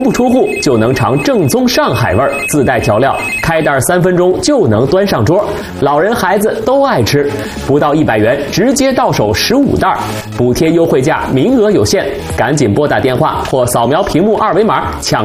不出户就能尝正宗上海味儿，自带调料，开袋3分钟就能端上桌，老人孩子都爱吃，不到100元直接到手15袋，补贴优惠价，名额有限，赶紧拨打电话或扫描屏幕2维码抢。